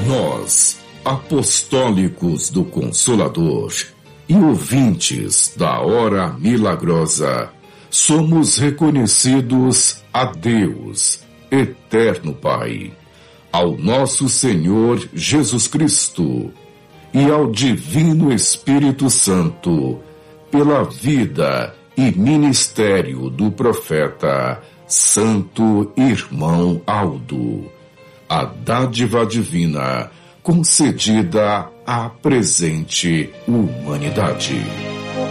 Nós, apostólicos do Consolador e ouvintes da Hora Milagrosa, somos reconhecidos a Deus, Eterno Pai, ao nosso Senhor Jesus Cristo e ao Divino Espírito Santo, pela vida e ministério do profeta Santo Irmão Aldo, a dádiva divina concedida à presente humanidade.